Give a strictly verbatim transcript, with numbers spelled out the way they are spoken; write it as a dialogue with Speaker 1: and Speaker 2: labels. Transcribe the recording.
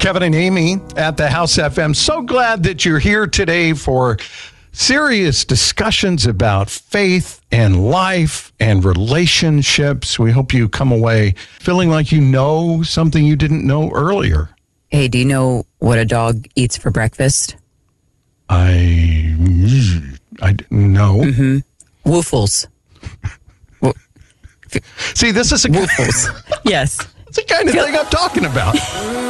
Speaker 1: Kevin and Amy at the House F M. So glad that you're here today for serious discussions about faith and life and relationships. We hope you come away feeling like you know something you didn't know earlier.
Speaker 2: Hey, do you know what a dog eats for breakfast?
Speaker 1: I, I know.
Speaker 2: Mm-hmm. Woofles.
Speaker 1: See, this is a
Speaker 2: Woofles. Yes.
Speaker 1: It's the kind of thing I'm talking about.